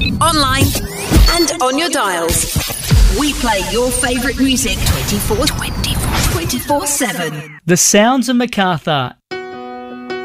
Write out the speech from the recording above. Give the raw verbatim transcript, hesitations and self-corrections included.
online, and on your dials. We play your favourite music twenty-four, twenty-four, twenty-four seven. The Sounds of Macarthur